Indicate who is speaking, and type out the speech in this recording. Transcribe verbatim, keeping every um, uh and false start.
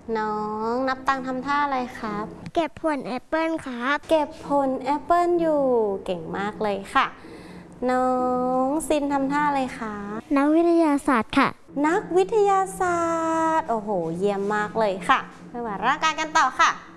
Speaker 1: น้องนับตังทำท่าอะไรครับ
Speaker 2: เก็บผลแอปเปิลครับ
Speaker 1: เก็บผลแอปเปิลอยู่เก่งมากเลยค่ะน้องซินทำท่าอะไรคะ
Speaker 2: นักวิทยาศาสตร์ค่ะ
Speaker 1: นักวิทยาศาสตร์โอ้โหเยี่ยมมากเลยค่ะไปว่าร่างกายกันต่อค่ะ